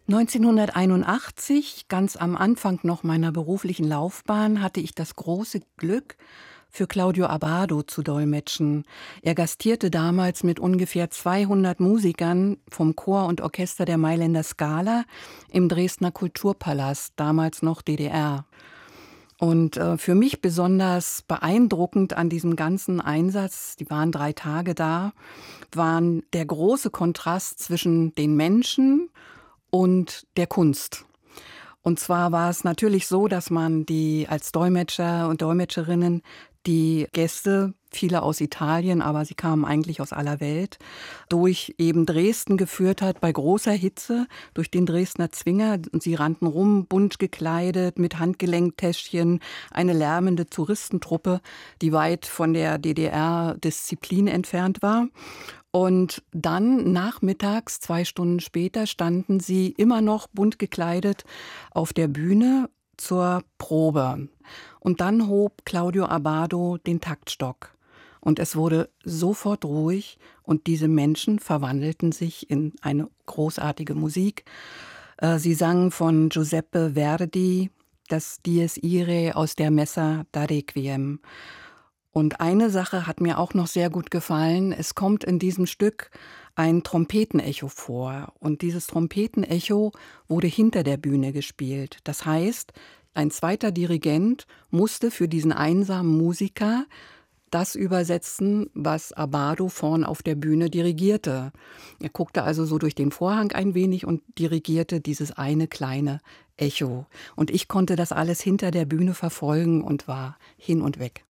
1981, ganz am Anfang noch meiner beruflichen Laufbahn, hatte ich das große Glück, für Claudio Abbado zu dolmetschen. Er gastierte damals mit ungefähr 200 Musikern vom Chor und Orchester der Mailänder Scala im Dresdner Kulturpalast, damals noch DDR. Und für mich besonders beeindruckend an diesem ganzen Einsatz, die waren 3 Tage da, waren der große Kontrast zwischen den Menschen und der Kunst. Und zwar war es natürlich so, dass man die als Dolmetscher und Dolmetscherinnen die Gäste, viele aus Italien, aber sie kamen eigentlich aus aller Welt, durch eben Dresden geführt hat, bei großer Hitze, durch den Dresdner Zwinger. Und sie rannten rum, bunt gekleidet, mit Handgelenktäschchen, eine lärmende Touristentruppe, die weit von der DDR-Disziplin entfernt war. Und dann nachmittags, 2 Stunden später, standen sie immer noch bunt gekleidet auf der Bühne zur Probe. Und dann hob Claudio Abbado den Taktstock. Und es wurde sofort ruhig und diese Menschen verwandelten sich in eine großartige Musik. Sie sangen von Giuseppe Verdi das Dies Irae aus der Messa da Requiem. Und eine Sache hat mir auch noch sehr gut gefallen. Es kommt in diesem Stück ein Trompetenecho vor. Und dieses Trompetenecho wurde hinter der Bühne gespielt. Das heißt, ein zweiter Dirigent musste für diesen einsamen Musiker das übersetzen, was Abbado vorn auf der Bühne dirigierte. Er guckte also so durch den Vorhang ein wenig und dirigierte dieses eine kleine Echo. Und ich konnte das alles hinter der Bühne verfolgen und war hin und weg.